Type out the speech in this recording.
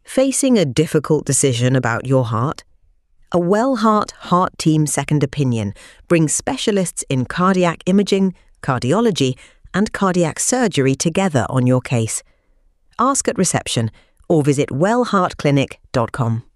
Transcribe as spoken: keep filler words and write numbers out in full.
Facing a difficult decision about your heart? A Wellheart Heart Team Second Opinion brings specialists in cardiac imaging, cardiology, and cardiac surgery together on your case. Ask at reception or visit wellheart clinic dot com.